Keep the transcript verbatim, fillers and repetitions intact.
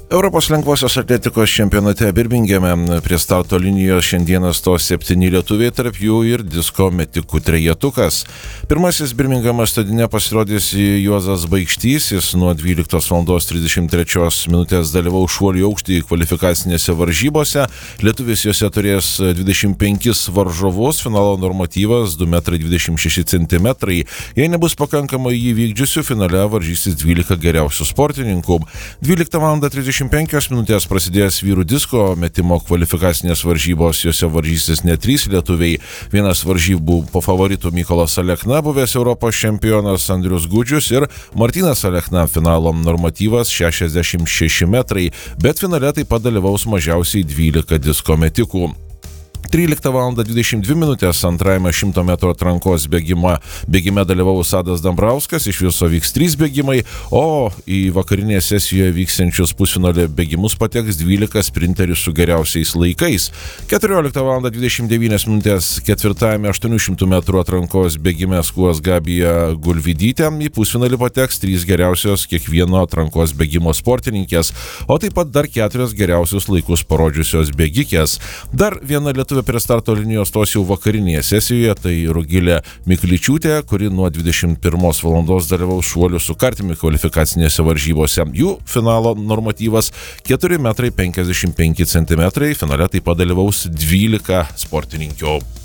Europos lengvosios atletikos čempionate Birmingeme prie starto linijos šiandieną stos septyni lietuviai, tarp jų ir disko metikų trejetukas. Pirmasis Birmingemo stadione pasirodys Juozas Baikštys, jis nuo dvyliktos valandos trisdešimt trečios minutės dalyvaus šuolių aukštį kvalifikacinėse varžybose. Lietuvis jose turės dvidešimt penkis varžovus, finalo normatyvas du metrai dvidešimt šeši centimetrai. Jei nebus pakankamai jį vykdžiusių, finale varžysis dvylika geriausių sportininkų. dvyliktą valandą trisdešimt penkios minutės prasidės vyrų disko metimo kvalifikacinės varžybos, jose varžysis net trys lietuviai. Vienas varžybų po favoritų Mykolas Alekna, buvęs Europos čempionas Andrius Gudžius ir Martynas Alekna, finalo normatyvas šešiasdešimt šeši metrai, bet finale taip pat dalyvaus mažiausiai dvylika disko metikų. tryliktą valandą dvidešimt dvi minutės antrajame šimto metrų atrankos bėgime, bėgime dalyvaus Adas Dambrauskas, iš viso vyks trys bėgimai, o į vakarinėje sesijoje vyksiančius pusfinalio bėgimus pateks dvylika sprinterių su geriausiais laikais. keturioliktą valandą dvidešimt devynios minutės ketvirtajame aštuonių šimtų metrų atrankos bėgime skuos Gabija Gulvidytė, į pusfinalį pateks trys geriausios kiekvieno atrankos bėgimo sportininkės, o taip pat dar keturios geriausius laikus parodžiusios bėgikės. Dar viena lietuvė prie starto linijos stos jau vakarinėje sesijoje, tai Rugilė Mikličiūtė, kuri nuo dvidešimt pirmos valandos dalyvaus šuolių su kartimi kvalifikacinėse varžybose. Jų finalo normatyvas keturi metrai penkiasdešimt penki centimetrai, finale taip pat dalyvaus dvylika sportininkių.